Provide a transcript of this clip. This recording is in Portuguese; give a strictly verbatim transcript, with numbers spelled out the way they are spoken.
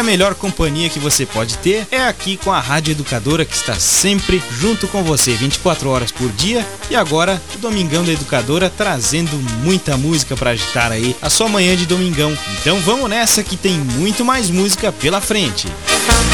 a melhor companhia que você pode ter é aqui com a Rádio Educadora, que está sempre junto com você, vinte e quatro horas por dia. E agora, o Domingão da Educadora trazendo muita música para agitar aí a sua manhã de domingão. Então vamos nessa que tem muito mais música pela frente.